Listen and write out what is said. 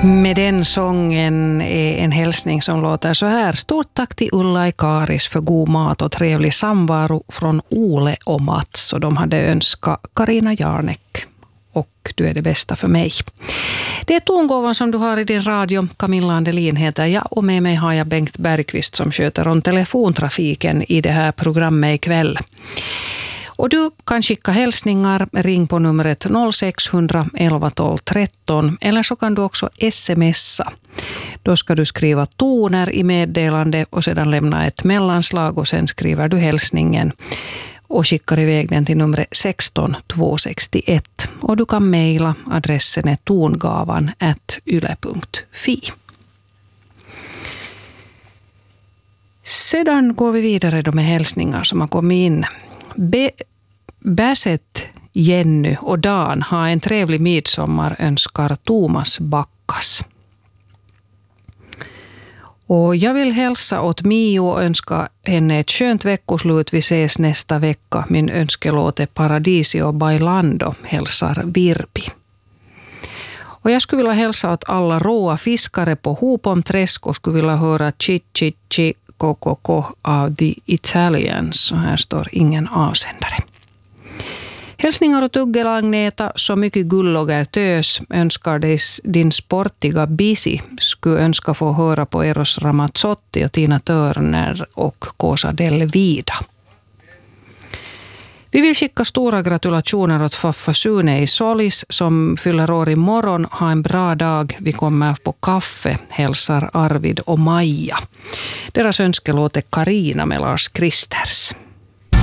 Med den sången är en hälsning som låter så här. Stort tack till Ulla Ikaris för god mat och trevlig samvaro från Ole och Mats. Och de hade önskat Carina Jarnek. Och du är det bästa för mig. Det är tongåvan som du har i din radio. Camilla Andelin heter jag och med mig har jag Bengt Bergqvist som sköter om telefontrafiken i det här programmet ikväll. Och du kan skicka hälsningar, ring på numret 0600 11 12 13 eller så kan du också smsa. Då ska du skriva toner i meddelande och sedan lämna ett mellanslag och sen skriver du hälsningen och skickar iväg den till numret 16 261. Och du kan mejla, adressen är tongavan@yle.fi. Sedan går vi vidare då med hälsningar som har kommit in. Bassett, Jenny och Dan har en trevlig midsommar, önskar Thomas Backas. Och jag vill hälsa åt Mio och önska henne ett skönt veckoslut. Vi ses nästa vecka. Min önskelåt är Paradisio Bailando, hälsar Virpi. Och jag skulle vilja hälsa åt alla råa fiskare på Hopomträsk och skulle vilja höra Chi Chi Chi Kokoko av The Italians. Så här står ingen avsändare. Hälsningar åt Uggel-Agneta, så mycket gulloger tös, önskar dig din sportiga Bisi. Skulle önska få höra på Eros Ramazzotti och Tina Turner och Cosa del Vida. Vi vill skicka stora gratulationer åt Faffa Sune i Solis som fyller år imorgon. Ha en bra dag. Vi kommer på kaffe, hälsar Arvid och Maja. Deras önskelåt är Carina med Lars Kristers.